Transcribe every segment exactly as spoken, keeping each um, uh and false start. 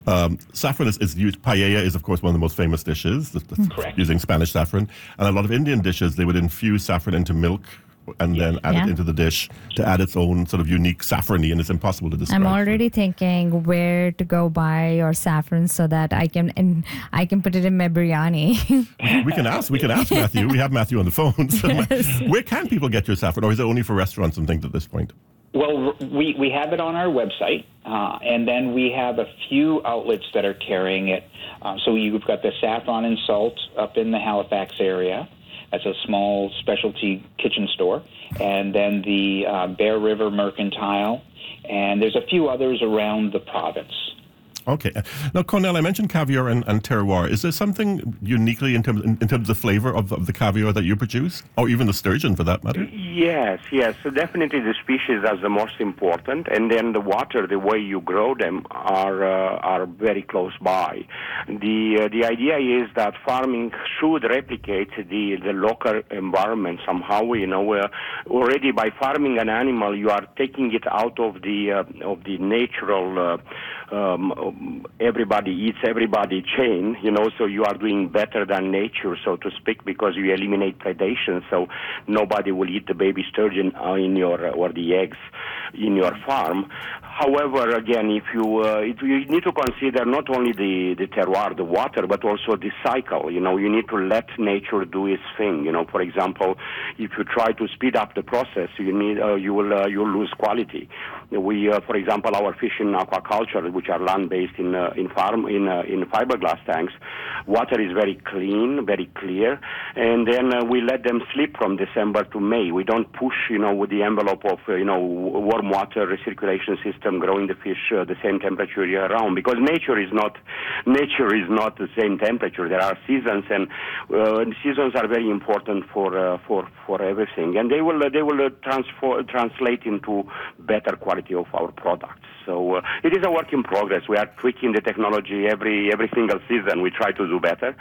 Um, saffron is, is used. Paella is, of course, one of the most famous dishes, the, the, Correct. using Spanish saffron. And a lot of Indian dishes, they would infuse saffron into milk and Yes. then add Yeah. it into the dish to add its own sort of unique saffrony, and it's impossible to describe. I'm already thinking where to go buy your saffron so that I can and I can put it in my biryani. We can ask. We can ask Matthew. We have Matthew on the phone. So where can people get your saffron, or is it only for restaurants and things at this point? Well, we, we have it on our website, uh, and then we have a few outlets that are carrying it. Uh, so you've got the Saffron and Salt up in the Halifax area. That's a small specialty kitchen store. And then the uh, Bear River Mercantile. And there's a few others around the province. Okay. Now, Cornell, I mentioned caviar and, and terroir. Is there something uniquely in terms in, in terms of the flavor of, of the caviar that you produce, or even the sturgeon, for that matter? Yes, yes. So definitely the species are the most important, and then the water, the way you grow them, are uh, are very close by. The uh, the idea is that farming should replicate the the local environment somehow. You know, uh, already by farming an animal, you are taking it out of the uh, of the natural. Uh, um, everybody eats everybody chain, you know, so you are doing better than nature, so to speak, because you eliminate predation, so nobody will eat the baby sturgeon uh, in your, or the eggs in your farm. However, again, if you uh, it, you need to consider not only the, the terroir, the water, but also the cycle. You know, you need to let nature do its thing. You know, for example, if you try to speed up the process, you need uh, you will uh, you will lose quality. We, uh, for example, our fish in aquaculture, which are land-based in uh, in farm in uh, in fiberglass tanks, water is very clean, very clear, and then uh, we let them sleep from December to May. We don't push, you know, with the envelope of uh, you know warm water recirculation system, growing the fish uh, the same temperature year round, because nature is not nature is not the same temperature. There are seasons, and uh, seasons are very important for uh, for for everything, and they will uh, they will uh, transfer, translate into better quality of our products. So uh, it is a work in progress. We are tweaking the technology every every single season. We try to do better,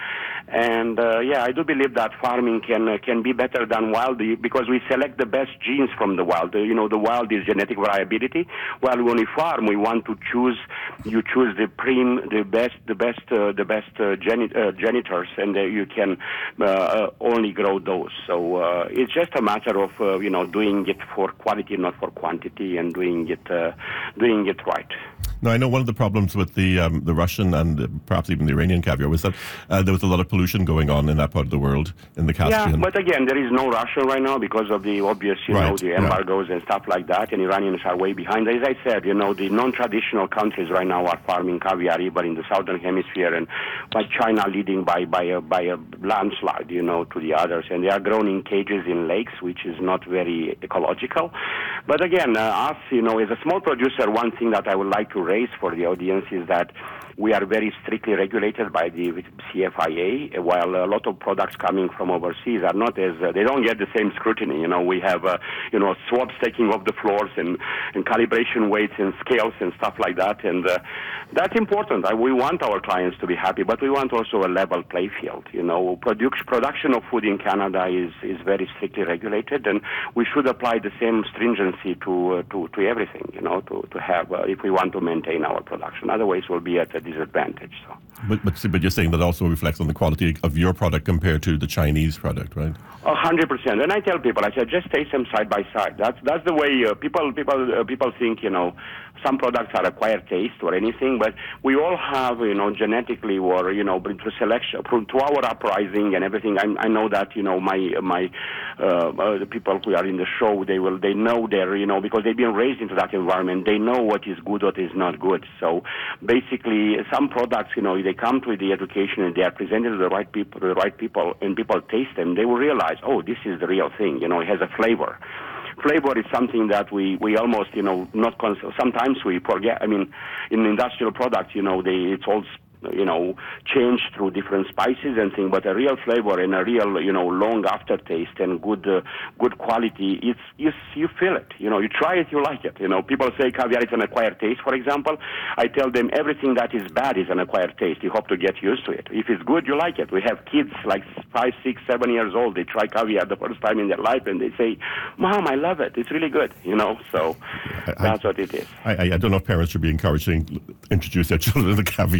and uh, yeah, I do believe that farming can uh, can be better than wild, because we select the best genes from the wild. Uh, you know, the wild is genetic variability, while when we farm, we want to choose you choose the prim, the best the best uh, the best uh, geni- uh, genitors, and uh, you can uh, uh, only grow those. So uh, it's just a matter of uh, you know doing it for quality, not for quantity, and doing it uh, doing it right. Now, I know one of the problems with the um, the Russian and uh, perhaps even the Iranian caviar was that uh, there was a lot of pollution going on in that part of the world, in the Caspian. Yeah, but again, there is no Russia right now because of the obvious, you Right, know, the yeah. embargoes and stuff like that, and Iranians are way behind. As I said, you know, the non-traditional countries right now are farming caviar, even in the southern hemisphere, and by China leading by, by, a, by a landslide, you know, to the others. And they are grown in cages in lakes, which is not very ecological. But again, uh, us, you know, as a small producer, one thing that I would like to raise for the audience is that we are very strictly regulated by the C F I A, while a lot of products coming from overseas are not as, uh, they don't get the same scrutiny. You know, we have, uh, you know, swabs taking off the floors and, and calibration weights and scales and stuff like that. And uh, that's important. Uh, we want our clients to be happy, but we want also a level play field. You know, produ- production of food in Canada is, is very strictly regulated, and we should apply the same stringency to uh, to, to everything, you know, to, to have, uh, if we want to maintain our production. Otherwise, we'll be at a disadvantage. So. But, but but you're saying that also reflects on the quality of your product compared to the Chinese product, right? A hundred percent. And I tell people, I said, just taste them side by side. That's that's the way uh, people people uh, people think. You know, some products are acquired taste or anything, but we all have, you know, genetically or you know through selection, through to our uprising and everything. I, I know that you know my my uh, uh, the people who are in the show, they will they know their you know because they've been raised into that environment. They know what is good, what is not good. So basically, some products, you know, they come to the education and they are presented to the right people, the right people, and people taste them. They will realize, oh, this is the real thing. You know, it has a flavor. Flavor is something that we, we almost, you know, not cons- sometimes we forget. I mean, in industrial products, you know, they it's all you know, changed through different spices and things, but a real flavor and a real, you know, long aftertaste and good uh, good quality, it's, you, you feel it. You know, you try it, you like it. You know, people say caviar is an acquired taste, for example. I tell them everything that is bad is an acquired taste. You hope to get used to it. If it's good, you like it. We have kids like five, six, seven years old. They try caviar the first time in their life, and they say, Mom, I love it. It's really good. You know, so I, that's I, what it is. I, I don't know if parents should be encouraging introduce their children to caviar.